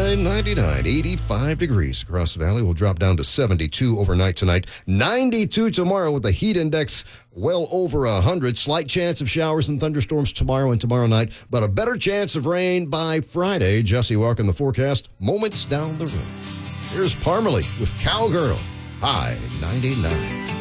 high 99, 85 degrees across the valley. We'll drop down to 72 overnight tonight, 92 tomorrow with the heat index well over 100. Slight chance of showers and thunderstorms tomorrow and tomorrow night, but a better chance of rain by Friday. Jesse Walk in the forecast moments down the road. Here's Parmalee with Cowgirl, high 99.